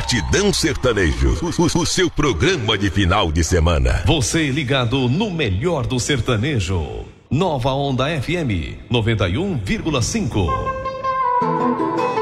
Batidão Sertanejo, o seu programa de final de semana. Você ligado no melhor do sertanejo. Nova Onda FM 91,5.